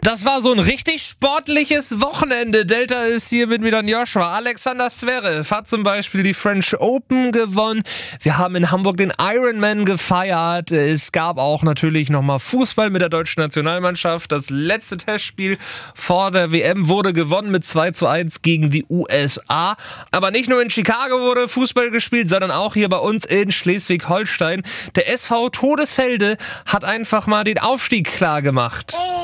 Das war so ein richtig sportliches Wochenende. Delta ist hier mit mir, Joshua. Alexander Zverev hat zum Beispiel die French Open gewonnen. Wir haben in Hamburg den Ironman gefeiert. Es gab auch natürlich nochmal Fußball mit der deutschen Nationalmannschaft. Das letzte Testspiel vor der WM wurde gewonnen mit 2:1 gegen die USA. Aber nicht nur in Chicago wurde Fußball gespielt, sondern auch hier bei uns in Schleswig-Holstein. Der SV Todesfelde hat einfach mal den Aufstieg klar gemacht.